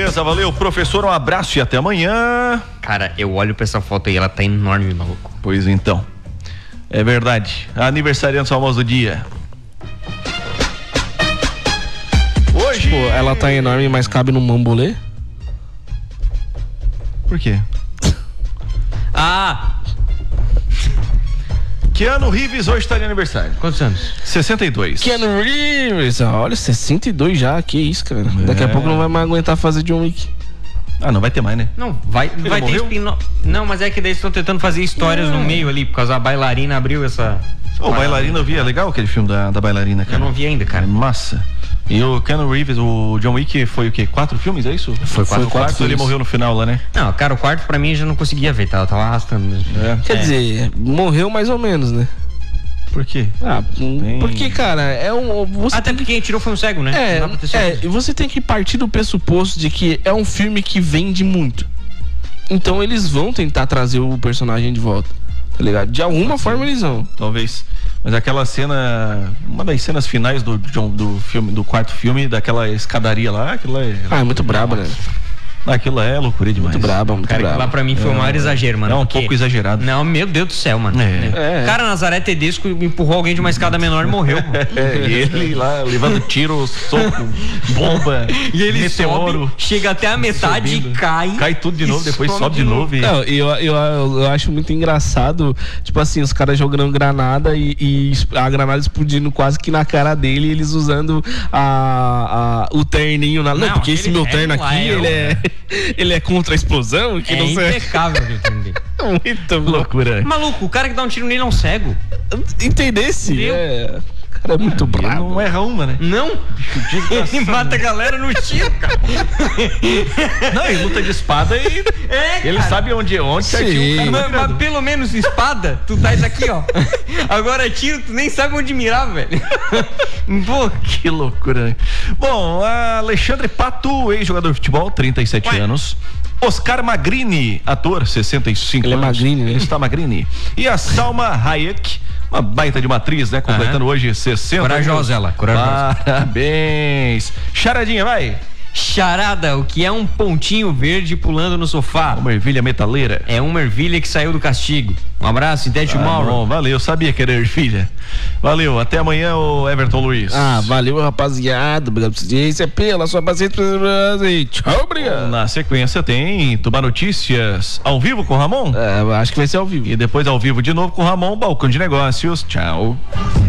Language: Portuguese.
Beleza, valeu, professor, um abraço e até amanhã. Cara, eu olho pra essa foto aí, ela tá enorme, maluco. Pois então, é verdade. Aniversariante famoso do dia. Hoje... Tipo, ela tá enorme, mas cabe no mambolê? Por quê? Ah! Keanu Reeves hoje tá de aniversário. Quantos anos? 62. Keanu Reeves, olha, 62 já, que isso, cara. Daqui a pouco não vai mais aguentar fazer John Wick. Ah, não vai ter mais, né? Não, vai ter spin-off. Não, mas é que daí estão tentando fazer histórias no meio ali, por causa da bailarina abriu essa... O Bailarina eu vi, é legal aquele filme da Bailarina, cara. Eu não vi ainda, cara. É massa. E o Keanu Reeves, o John Wick foi o quê? 4 filmes, é isso? Foi quatro quarto, ele filmes. morreu no final lá, né? Não, cara, o quarto pra mim já não conseguia ver, tava arrastando mesmo. Quer dizer, morreu mais ou menos, né? Por quê? Porque, cara, é um... Até porque quem tirou foi um cego, né? Não dá pra ter certeza. E você tem que partir do pressuposto de que é um filme que vende muito. Então eles vão tentar trazer o personagem de volta, tá ligado? De alguma forma eles vão. Talvez. Mas aquela cena, uma das cenas finais do filme, do quarto filme, daquela escadaria lá, aquilo lá é muito braba, né? Aquilo é loucura demais. Muito braba, muito Cara, braba. lá pra mim foi o maior exagero, mano. É um porque... pouco exagerado. Não, meu Deus do céu, mano. Cara, Nazaré Tedesco empurrou alguém de uma escada menor e morreu. E ele lá levando tiro, soco, bomba, e ele meteoro, sobe, chega até a metade subindo. e cai. Cai tudo de novo, depois sobe de novo. Não, eu acho muito engraçado, tipo assim, os caras jogando granada e a granada explodindo quase que na cara dele, e eles usando o terninho na... Não, porque esse meu terno aqui, ele é contra a explosão, que não sei. Impecável aquele terno dele. Muito loucura. Maluco, o cara que dá um tiro nele é um cego. Entendesse? O cara é muito bravo. Não erra uma, né? Não. Ele mata a galera no tiro, cara. Não, ele luta de espada e ele sabe onde certinho o cara mas pelo menos espada, tu tá isso aqui, ó. Agora tiro, tu nem sabe onde mirar, velho. Pô, que loucura, né? Bom, Alexandre Pato, ex-jogador de futebol, 37 anos. Oscar Magrini, ator, 65 anos. Ele é Magrini, né? Ele está Magrini. E a Salma Hayek, uma baita de uma atriz, né? Completando hoje 60 Corajosa anos. ela, corajosa. Parabéns. Charadinha, vai. Charada, o que é um pontinho verde pulando no sofá? Uma ervilha metaleira. É uma ervilha que saiu do castigo. Um abraço, Tete Mauro. Bom, valeu, sabia que era ervilha. Valeu, até amanhã, o Everton Luiz. Valeu, rapaziada. Obrigado por audiência, pela sua paciência. Tchau, obrigado. Na sequência tem Tubar Notícias ao vivo com o Ramon? Acho que vai ser ao vivo. E depois ao vivo de novo com o Ramon, Balcão de Negócios. Tchau.